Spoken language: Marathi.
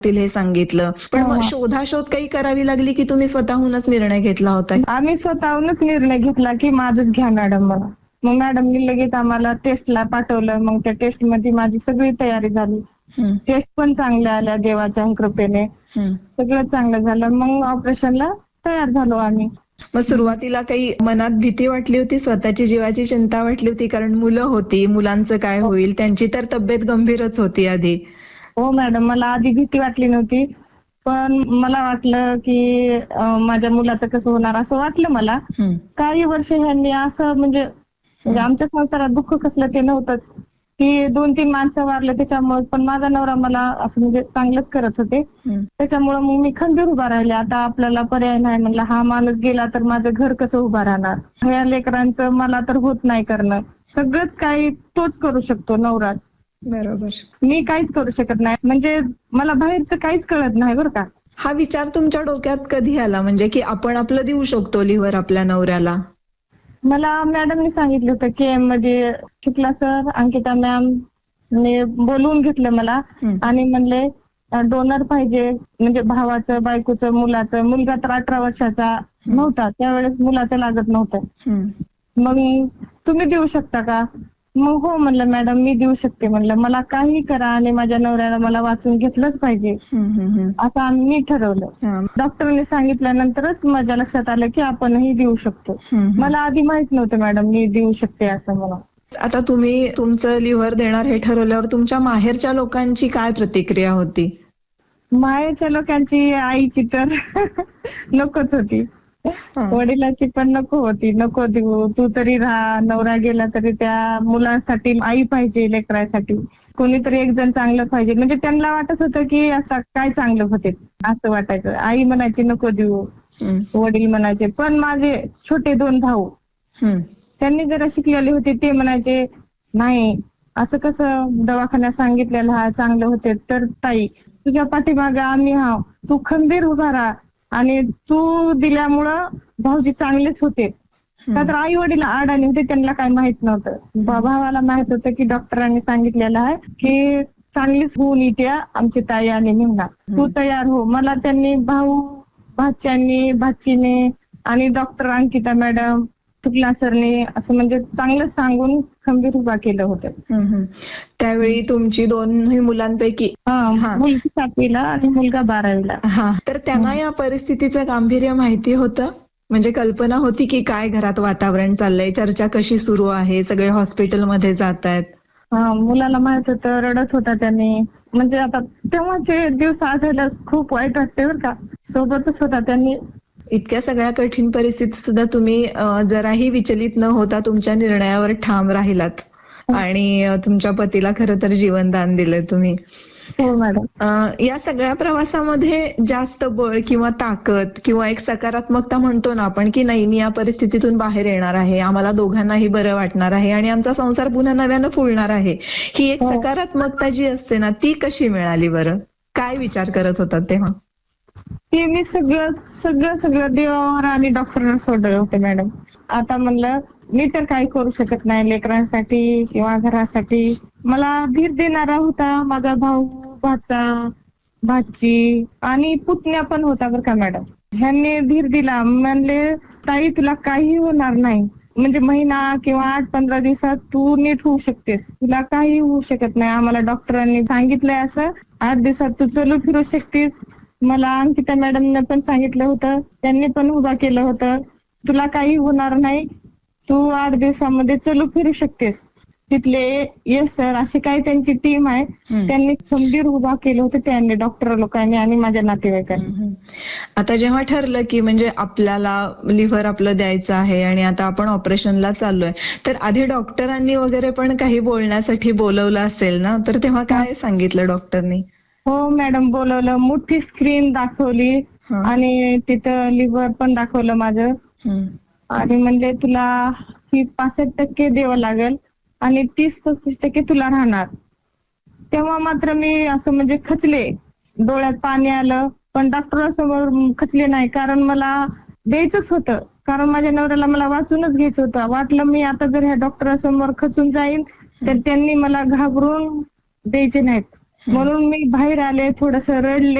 हे सांगितलं, पण मग शोधाशोध काही करावी लागली की तुम्ही स्वतःहूनच निर्णय घेतला होता? आम्ही स्वतःहूनच निर्णय घेतला की माझंच घ्या मॅडम मला. मग मॅडमनी लगेच आम्हाला टेस्टला पाठवलं. मग त्या टेस्ट मध्ये माझी सगळी तयारी झाली. टेस्ट पण चांगल्या आल्या देवाच्या कृपेने, सगळं चांगलं झालं. मग ऑपरेशनला तयार झालो आम्ही. मग सुरुवातीला काही मनात भीती वाटली होती, स्वतःची जीवाची चिंता वाटली होती? कारण मुलं होती, मुलांचं काय होईल, त्यांची तर तब्येत गंभीरच होती आधी. हो मॅडम, मला आधी भीती वाटली नव्हती, पण मला वाटलं की माझ्या मुलाचं कसं होणार असं वाटलं मला. काही वर्ष ह्यांनी असं म्हणजे आमच्या संसारात दुःख कसलं ते नव्हतंच. की 2-3 माणसं वारले त्याच्यामुळे, पण माझा नवरा मला असं म्हणजे चांगलंच करत होते. त्याच्यामुळे मग मी खंबीर उभा राहिले. आता आपल्याला पर्याय नाही म्हणलं, हा माणूस गेला तर माझं घर कसं उभा राहणार, ह्या लेकरांचं मला तर होत नाही करणं. सगळंच काही तोच करू शकतो नवराच. बरोबर. मी काहीच करू शकत नाही, म्हणजे मला बाहेरचं काहीच कळत नाही बरं का. हा विचार तुमच्या डोक्यात कधी आला, म्हणजे की आपण आपलं देऊ शकतो लिव्हर आपल्या नवऱ्याला? मला मॅडमनी सांगितलं होतं KM मध्ये, शुक्ला सर, अंकिता मॅम बोलवून घेतलं मला आणि म्हणले डोनर पाहिजे, म्हणजे भावाचं, बायकोचं, मुलाचं. मुलगा तर 18 वर्षाचा नव्हता त्यावेळेस, मुलाचं लागत नव्हतं. मग तुम्ही देऊ शकता का? मग हो म्हणलं मॅडम मी देऊ शकते म्हणलं. मला काही करा आणि माझ्या नवऱ्याला मला वाचून घेतलंच पाहिजे असं आम्ही ठरवलं. डॉक्टरने सांगितल्यानंतरच माझ्या लक्षात आलं की आपणही देऊ शकतो. मला आधी माहित नव्हतं मॅडम मी देऊ शकते असं मला. आता तुम्ही तुमचं लिव्हर देणार हे ठरवल्यावर तुमच्या माहेरच्या लोकांची काय प्रतिक्रिया होती? माहेरच्या लोकांची, आईची तर नकोच होती, वडिलांची पण नको होती. नको देऊ, तू तरी राहा, नवरा गेला तरी त्या मुलांसाठी आई पाहिजे, लेकरासाठी कोणीतरी एक जण चांगलं पाहिजे. म्हणजे त्यांना वाटत होतं की असं काय चांगलं होते असं वाटायचं. आई म्हणायची नको देऊ, वडील म्हणायचे. पण माझे छोटे 2 भाऊ त्यांनी जरा शिकलेले होते, ते म्हणायचे नाही असं कसं, दवाखान्यात सांगितलेलं हा चांगलं होते. तर ताई तुझ्या पाठीमागे आम्ही हाव, तू खंबीर उभा राहा आणि तू दिल्यामुळं भाऊजी चांगलेच होते. का तर आई वडील अडाणी होते, त्यांना काय माहित नव्हतं. भावाला माहित होतं की डॉक्टरांनी सांगितलेलं आहे की चांगलीच होऊन येते आमची ताई आणि म्हणणार, तू तयार हो. मला त्यांनी भाऊ, भाच्यांनी, भाचीने आणि डॉक्टर अंकिता मॅडम, शुक्ला सरने असं म्हणजे चांगलं सांगून खंबीर उभा केलं होतं. त्यावेळी तुमची 2 मुलांपैकी मुलगी 7वीला आणि मुलगा 12वीला. तर त्यांना या परिस्थितीचं गांभीर्य माहिती होतं? म्हणजे कल्पना होती की काय घरात वातावरण चाललंय, चर्चा कशी सुरू आहे, सगळे हॉस्पिटलमध्ये जात आहेत? मुलाला माहित होतं, रडत होता त्यांनी. म्हणजे आता तेव्हाचे दिवस आठवल्यास खूप वाईट वाटते बरं का. सोबतच होता त्यांनी. इतक्या सगळ्या कठीण परिस्थितीत सुद्धा तुम्ही जराही विचलित न होता तुमच्या निर्णयावर ठाम राहिलात आणि तुमच्या पतीला खरं तर जीवनदान दिलंय तुम्ही. हो मॅडम. या सगळ्या प्रवासामध्ये जास्त बळ किंवा ताकद किंवा एक सकारात्मकता म्हणतो ना आपण की नाही मी या परिस्थितीतून बाहेर येणार आहे, आम्हाला दोघांनाही बरं वाटणार आहे आणि आमचा संसार पुन्हा नव्यानं फुलणार आहे, ही एक सकारात्मकता जी असते ना ती कशी मिळाली बरं? काय विचार करत होतात तेव्हा? ते मी सगळं देवावर आणि डॉक्टरांना सोडलं होते मॅडम. आता म्हणलं मी तर काही करू शकत नाही लेकरांसाठी किंवा घरासाठी. मला धीर देणारा होता माझा भाऊ, भाचा, भाची आणि पुतण्या पण होता बरं का मॅडम. ह्यांनी धीर दिला, म्हणले ताई तुला काही होणार नाही, म्हणजे महिना किंवा 8-15 दिवसात तू नीट होऊ शकतेस, तुला काही होऊ शकत नाही. आम्हाला डॉक्टरांनी सांगितलंय असं 8 दिवसात तू चलू फिरू शकतेस. मला अंकिता मॅडमने पण सांगितलं होतं, त्यांनी पण उभा केलं होतं, तुला काही होणार नाही, तू 8 दिवसामध्ये चलू फिरू शकतेस. तिथले येस सर अशी काही त्यांची टीम आहे, त्यांनी खंबीर उभा केलं होतं त्यांनी, डॉक्टर लोकांनी आणि माझ्या नातेवाईकांनी. आता जेव्हा ठरलं की म्हणजे आपल्याला लिव्हर आपलं द्यायचं आहे आणि आता आपण ऑपरेशनला चाललोय, तर आधी डॉक्टरांनी वगैरे पण काही बोलण्यासाठी बोलवलं असेल ना, तर तेव्हा काय सांगितलं डॉक्टरनी? हो मॅडम बोलवलं, मोठी स्क्रीन दाखवली आणि तिथं लिव्हर पण दाखवलं माझं आणि म्हणले तुला 65% द्यावं लागेल आणि 30-35% तुला राहणार. तेव्हा मात्र मी असं म्हणजे खचले, डोळ्यात पाणी आलं, पण डॉक्टरांसमोर खचले नाही, कारण मला द्यायचंच होतं, कारण माझ्या नवऱ्याला मला वाचूनच घ्यायचं होतं. वाटलं मी आता जर ह्या डॉक्टरांसमोर खचून जाईन तर त्यांनी मला घाबरून द्यायचे नाहीत. म्हणून मी बाहेर आले, थोडस रडले.